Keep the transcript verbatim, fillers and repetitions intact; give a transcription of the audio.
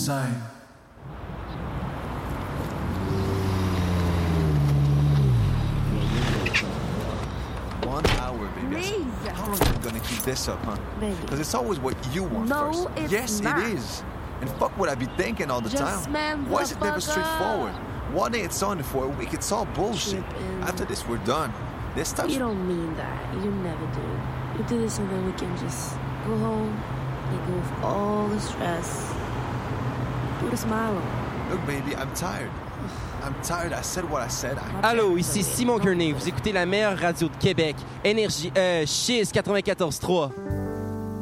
inside. One hour, baby. Please. How long are you gonna keep this up, huh? Baby. Because it's always what you want No, first. it's yes, not. it is. And fuck what I be thinking all the Just time. man Why the is it never fuck straightforward? up. One day it's on, for a week it's all bullshit. Trippin'. After this, we're done. This stuff's You don't mean that. You never do. You do this so that we can just go home and go with all the stress. Put a smile on. Look, baby, I'm tired. I'm tired. I said what I said. I... Allô, ici Simon Gurney. Vous écoutez la meilleure radio de Québec. Énergie, euh, Chiz quatre-vingt-quatorze trois.